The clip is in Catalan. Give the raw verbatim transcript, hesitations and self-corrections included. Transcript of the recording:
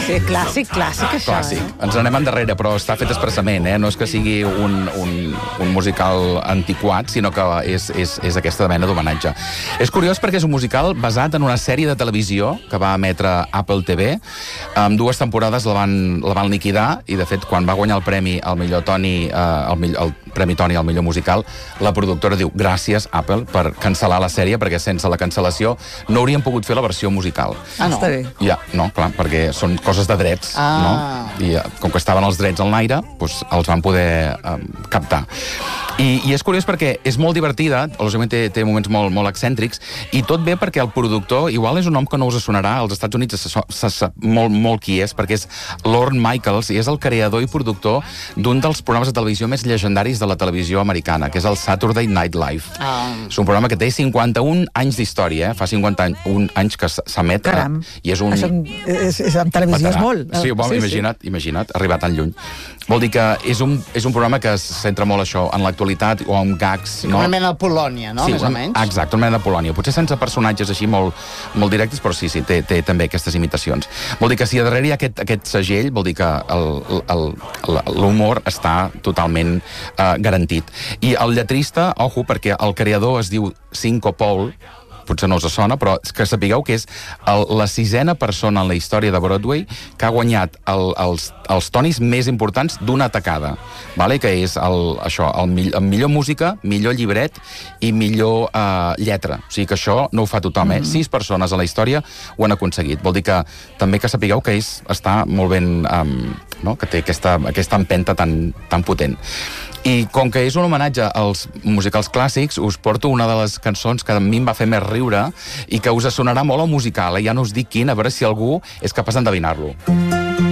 sí, clàssic, clàssic, això. Clàssic. Ens anem endarrere, però està fet expressament, eh? No és que sigui un, un, un musical antiquat, sinó que és, és, és aquesta mena d'homenatge. És curiós perquè és un musical basat en una sèrie de televisió que va emetre Apple T V. Amb dues temporades la van, la van liquidar i, de fet, quan va guanyar el premi al millor Tony, eh, el, millor, el Premi Tony al millor musical, la productora diu gràcies, Apple, per cancel·lar la sèrie, perquè sense la cancel·lació no hauríem pogut fer la versió musical. Ah, no? Està bé. Ja, no, clar, perquè són coses de drets, ah. no? I com que estaven els drets al l'aire, doncs els van poder um, captar. I, I és curiós perquè és molt divertida, lògicament té, té moments molt, molt excèntrics, i tot bé perquè el productor, igual és un nom que no us sonarà, als Estats Units se, se sap molt, molt qui és, perquè és Lorne Michaels, i és el creador i productor d'un dels programes de televisió més llegendaris de la televisió americana, que és el Saturday Night Live. Ah. És un programa que té cinquanta-un anys d'història, eh? Fa cinquanta-un anys que s'emet. Caram. I és un... Això és, és, en televisió veterà. És molt. Sí, bon, sí, imagina't, sí. imagina't, arribar tan lluny. Vol dir que és un, és un programa que es centra molt això, en l'actualitat o en gags, no? Una mena de Polònia, no? Sí, més o menys. Exacte, una mena de Polònia. Potser sense personatges així molt, molt directes, però sí, sí, té, té també aquestes imitacions. Vol dir que si a darrere hi ha aquest, aquest segell, vol dir que l'humor està totalment eh, garantit. I el lletrista, ojo, perquè el creador es diu Cinco Paul, potser no us sona, però que sapigueu que és el, la sisena persona en la història de Broadway que ha guanyat el, els, els Tonys més importants d'una tacada, vale? Que és el, això, el, el millor música, millor llibret i millor uh, lletra. O sigui que això no ho fa tothom, eh? Mm-hmm. Sis persones a la història ho han aconseguit. Vol dir que també que sapigueu que és, està molt ben... Um, no? Que té aquesta, aquesta empenta tan, tan potent. I com que és un homenatge als musicals clàssics, us porto una de les cançons que a mi em va fer més riure i que us sonarà molt al musical, eh? Ja no us dic quin, a veure si algú és capaç d'endevinar-lo.